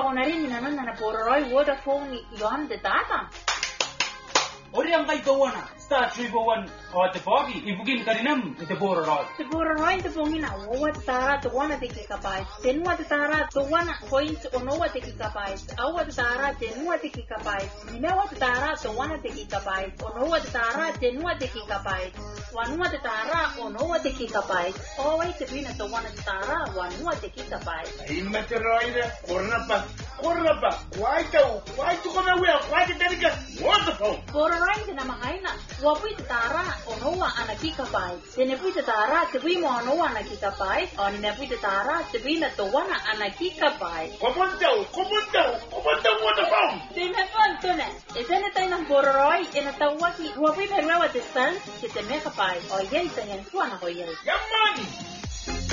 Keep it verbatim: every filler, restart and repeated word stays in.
ako na rin inanon na naporoy Vodafone yon de tata. Ori ang kay gawa na. Star three oh one o te pogi. Ibugin ka rin nam. Ite poro roy. Te poroy te pongin na uwat tara to wana te kikapay. Tenwa te tara to wana point onowa te kikapay. Awa te tara tenwa te kikapay. Nimewa te tara to wana te kikapay. Onowa te tara tenwa te kikapay. Wanua te tara onowa te kikapay. Owai te pina to wana te tara wanua te kikapay. Ima te roida. Korna pa. Korna pa. Kwai tau. Kwai tu kona wea. Kwai te terika. Vodafone. Poroy te namakain na. Wapui te tara onowa anakikapay. Tenepui te tara te pui mo onowa anakikapay. O ninepui te tara te pina to wana anakikapay. Kopontau. Kopontau. Kopontau Vodafone. Tinepon tune. Etene tayo ng poroy. Inatawaki. Wapui merewa te stan. Kite mekapay. O yen sa yan suwan ako yen. Yamani.